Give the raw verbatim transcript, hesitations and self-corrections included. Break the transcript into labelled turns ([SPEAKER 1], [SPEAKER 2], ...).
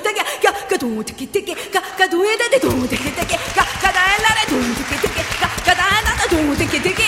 [SPEAKER 1] tiki ka ka du tiki tiki ka ka du de de du tiki tiki ka ka da la de du tiki tiki ka ka da la de du tiki tiki